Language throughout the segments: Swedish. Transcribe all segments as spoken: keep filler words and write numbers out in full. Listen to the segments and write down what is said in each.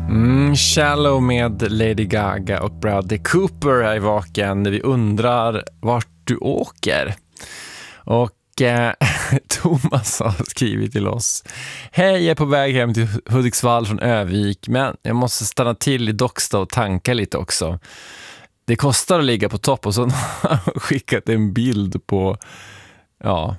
Mm, Shallow med Lady Gaga och Bradley Cooper är i vaken när vi undrar vart du åker. Och eh, Thomas har skrivit till oss: hej, jag är på väg hem till Hudiksvall från Övik, men jag måste stanna till i Docksta och tanka lite också. Det kostar att ligga på topp. Och så har han skickat en bild på ja,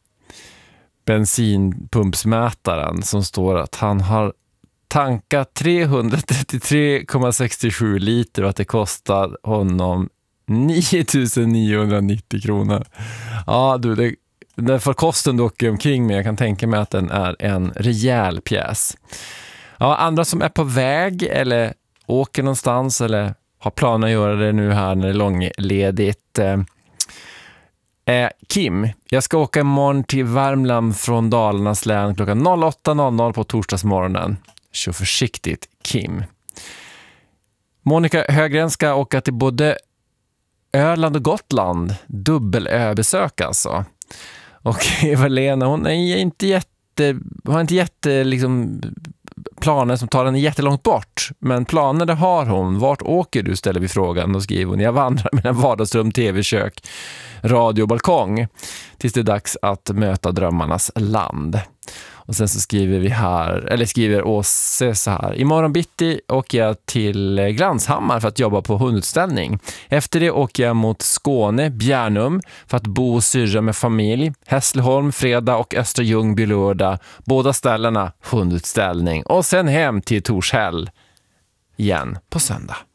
bensinpumpsmätaren som står att han har tankat trehundratrettiotre komma sextiosju liter och att det kostar honom nio tusen niohundranittio kronor. Ja, du, det, den för kosten du åker omkring med, jag kan tänka mig att den är en rejäl pjäs. Ja, andra som är på väg eller åker någonstans eller har planer att göra det nu här när det är långledigt. Eh, Kim, jag ska åka imorgon till Värmland från Dalarnas län klockan åtta noll noll på torsdagsmorgonen. Kör försiktigt, Kim. Monica Högren ska åka till både Öland och Gotland. Dubbelöbesök alltså. Och Eva-Lena, hon är inte jätte, har inte jätte liksom, planer som tar henne jättelångt bort. Men planer det har hon. Vart åker du, ställer vi frågan. Och skriver hon: jag vandrar mina vardagsrum, tv-kök, radio och balkong. Tills det är dags att möta drömmarnas land. Och sen så skriver vi här, eller skriver Åse så här: imorgon bitti åker jag till Glanshammar för att jobba på hundutställning. Efter det åker jag mot Skåne, Bjärnum, för att bo och syrra med familj. Hässleholm fredag och Östra Ljungby lördag. Båda ställena hundutställning. Och sen hem till Torshäll igen på söndag.